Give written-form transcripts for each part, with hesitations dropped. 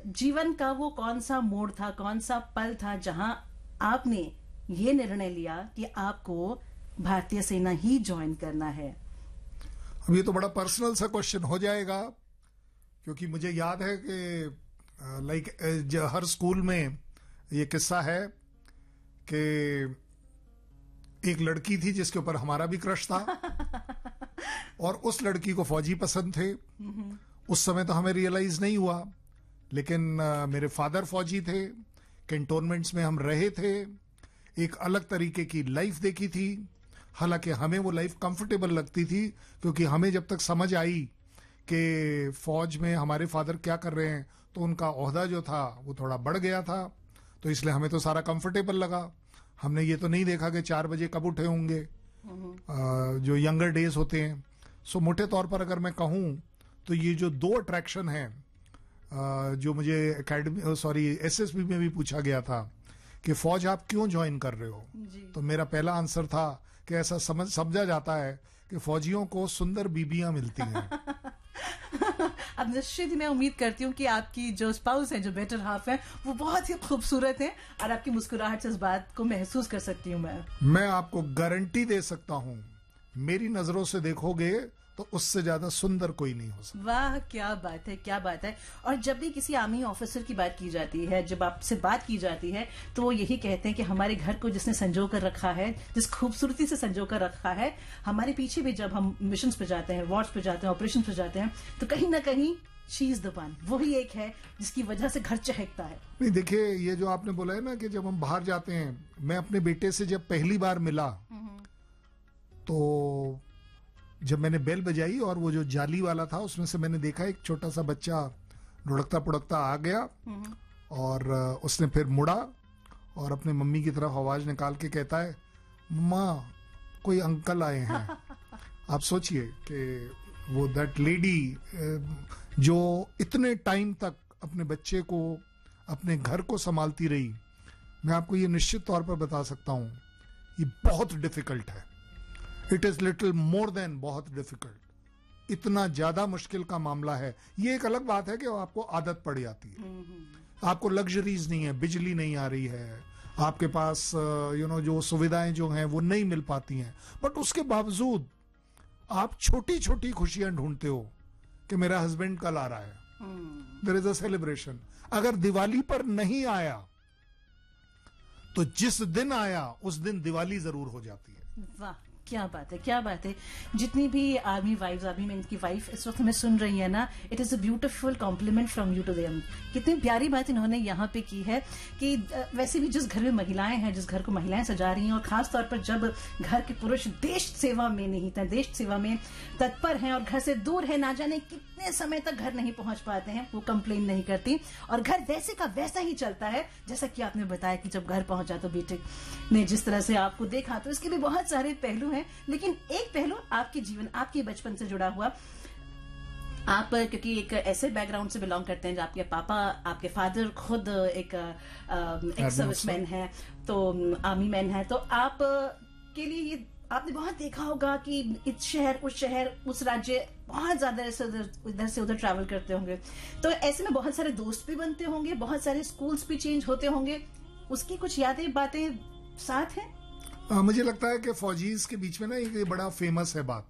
जीवन का वो कौन सा मोड़ था, कौन सा पल था जहां आपने ये निर्णय लिया कि आपको भारतीय सेना ही ज्वाइन करना है? अब ये तो बड़ा पर्सनल सा क्वेश्चन हो जाएगा, क्योंकि मुझे याद है कि हर स्कूल में ये किस्सा है कि एक लड़की थी जिसके ऊपर हमारा भी क्रश था और उस लड़की को फौजी पसंद थे। उस समय तो हमें रियलाइज नहीं हुआ, लेकिन मेरे फादर फौजी थे, कैंटोनमेंट्स में हम रहे थे, एक अलग तरीके की लाइफ देखी थी। हालांकि हमें वो लाइफ कंफर्टेबल लगती थी, क्योंकि हमें जब तक समझ आई कि फौज में हमारे फादर क्या कर रहे हैं तो उनका ओहदा जो था वो थोड़ा बढ़ गया था, तो इसलिए हमें तो सारा कंफर्टेबल लगा। हमने ये तो नहीं देखा कि 4 बजे कब उठे होंगे, जो यंगर डेज होते हैं। सो मोटे तौर पर अगर मैं कहूँ तो ये जो 2 अट्रैक्शन हैं, जो मुझे एसएसबी में भी पूछा गया था कि फौज आप क्यों ज्वाइन कर रहे हो, तो मेरा पहला आंसर था कि ऐसा समझा जाता है कि फौजियों को सुंदर बीबियां मिलती हैं। अब निश्चित ही मैं उम्मीद करती हूँ कि आपकी जो स्पाउस है, जो बेटर हाफ है, वो बहुत ही खूबसूरत है और आपकी मुस्कुराहट से इस बात को महसूस कर सकती हूँ। मैं आपको गारंटी दे सकता हूँ, मेरी नजरों से देखोगे तो उससे ज्यादा सुंदर कोई नहीं हो सकता। वाह, क्या बात है, क्या बात है। और जब भी किसी आर्मी ऑफिसर की बात की जाती है, जब आपसे बात की जाती है, तो वो यही कहते हैं कि हमारे घर को जिसने संजो कर रखा है, जिस खूबसूरती से संजो कर रखा है, हमारे पीछे भी जब हम मिशन पे जाते हैं, वॉर्स पे जाते हैं, ऑपरेशन पे जाते हैं, तो कहीं ना कहीं शी इज द वन, वही एक है जिसकी वजह से घर चहकता है। नहीं, देखिए, ये जो आपने बोला है ना कि जब हम बाहर जाते हैं, मैं अपने बेटे से जब पहली बार मिला तो जब मैंने बेल बजाई और वो जो जाली वाला था उसमें से मैंने देखा एक छोटा सा बच्चा लुढ़कता पुढ़कता आ गया और उसने फिर मुड़ा और अपने मम्मी की तरफ आवाज निकाल के कहता है, मम्मा कोई अंकल आए हैं। आप सोचिए कि वो दैट लेडी जो इतने टाइम तक अपने बच्चे को, अपने घर को संभालती रही, मैं आपको ये निश्चित तौर पर बता सकता हूं, ये बहुत डिफिकल्ट है। It is little more than बहुत डिफिकल्ट। इतना ज्यादा मुश्किल का मामला है। ये एक अलग बात है कि आपको आदत पड़ जाती है, आपको लग्जरीज नहीं है, बिजली नहीं आ रही है, आपके पास जो सुविधाएं जो हैं वो नहीं मिल पाती हैं, बट उसके बावजूद आप छोटी छोटी खुशियां ढूंढते हो कि मेरा हस्बैंड कल आ रहा है, देयर इज अ सेलिब्रेशन। अगर दिवाली पर नहीं आया तो जिस दिन आया उस दिन दिवाली जरूर हो जाती है। वाह, क्या बात है, क्या बात है। जितनी भी आर्मी वाइफ्स, आर्मी मैन की वाइफ इस वक्त हमें सुन रही है ना, it is a beautiful complement from you to them. कितनी प्यारी बात इन्होंने यहाँ पे की है कि वैसे भी जिस घर में महिलाएं हैं, जिस घर को महिलाएं सजा रही हैं, और खासतौर पर जब घर के पुरुष देश सेवा में निहित हैं, देश सेवा में तत्पर हैं और घर से दूर है, ना जाने कितने समय तक घर नहीं पहुंच पाते हैं, वो कंप्लेन नहीं करती और घर वैसे का वैसा ही चलता है जैसा कि आपने बताया कि जब घर पहुंचा तो बेटे ने जिस तरह से आपको देखा। तो इसके भी बहुत सारे पहलू हैं, लेकिन एक पहलू आपके जीवन, आपके बचपन से जुड़ा हुआ। आप क्योंकि एक ऐसे बैकग्राउंड से बिलोंग करते हैं, आपके पापा, आपके फादर खुद एक सर्विसमैन है, तो आर्मी मैन है, तो आप के लिए ये आपने बहुत देखा होगा कि इस शहर, उस शहर, उस राज्य, बहुत ज्यादा इधर से उधर ट्रैवल करते होंगे, तो ऐसे में बहुत सारे दोस्त भी बनते होंगे, बहुत सारे स्कूल्स भी चेंज होते होंगे। उसकी कुछ यादें, बातें साथ हैं? मुझे लगता है कि फौजीज के बीच में ना एक बड़ा फेमस है बात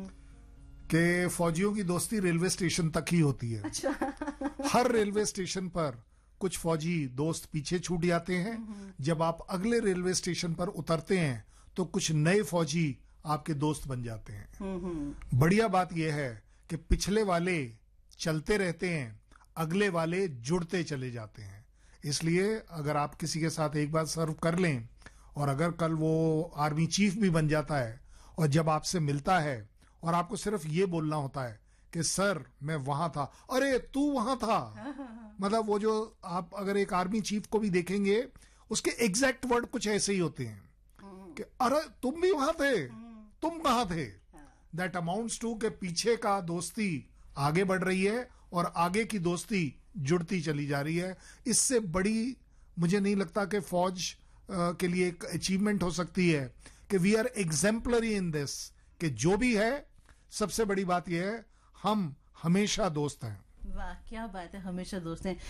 कि फौजियों की दोस्ती रेलवे स्टेशन तक ही होती है। अच्छा। हर रेलवे स्टेशन पर कुछ फौजी दोस्त पीछे छूट जाते हैं। जब आप अगले रेलवे स्टेशन पर उतरते हैं तो कुछ नए फौजी आपके दोस्त बन जाते हैं। बढ़िया बात यह है कि पिछले वाले चलते रहते हैं, अगले वाले जुड़ते चले जाते हैं। इसलिए अगर आप किसी के साथ एक बार सर्व कर लें और अगर कल वो आर्मी चीफ भी बन जाता है और जब आपसे मिलता है और आपको सिर्फ ये बोलना होता है कि सर मैं वहां था, अरे तू वहां था, मतलब वो जो आप अगर एक आर्मी चीफ को भी देखेंगे उसके एग्जैक्ट वर्ड कुछ ऐसे ही होते हैं कि अरे तुम भी वहां थे, तुम कहां थे। दैट अमाउंट्स टू के पीछे का दोस्ती आगे बढ़ रही है और आगे की दोस्ती जुड़ती चली जा रही है। इससे बड़ी मुझे नहीं लगता कि फौज के लिए एक अचीवमेंट हो सकती है कि we are exemplary in this, कि जो भी है सबसे बड़ी बात यह है हम हमेशा दोस्त हैं। वाह, क्या बात है, हमेशा दोस्त हैं।